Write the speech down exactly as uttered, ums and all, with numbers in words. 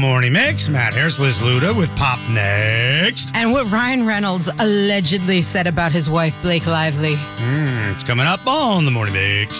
Morning Mix. Matt Harris, Liz Luda with Pop Next. And what Ryan Reynolds allegedly said about his wife, Blake Lively. Mm, it's coming up on the Morning Mix.